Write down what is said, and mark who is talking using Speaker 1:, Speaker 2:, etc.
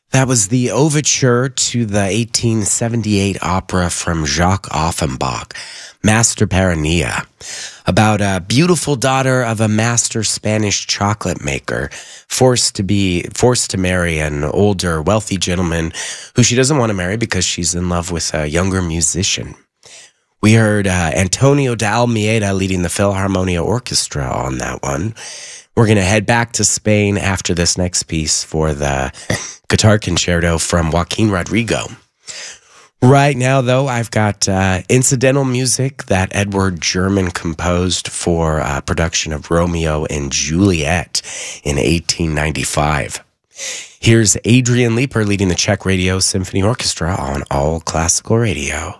Speaker 1: That was the overture to the 1878 opera from Jacques Offenbach, Master Peronilla, about a beautiful daughter of a master Spanish chocolate maker forced to marry an older, wealthy gentleman who she doesn't want to marry because she's in love with a younger musician. We heard Antonio de Almeida leading the Philharmonia Orchestra on that one. We're going to head back to Spain after this next piece for the guitar concerto from Joaquin Rodrigo. Right now, though, I've got incidental music that Edward German composed for production of Romeo and Juliet in 1895. Here's Adrian Leeper leading the Czech Radio Symphony Orchestra on All Classical Radio.